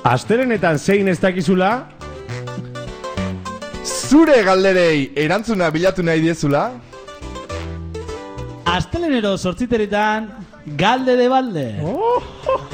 Astelenetan zein ez dakizula? Zure galderei erantzuna bilatu nahi diezula? Astelenero 8:00 galde de balde.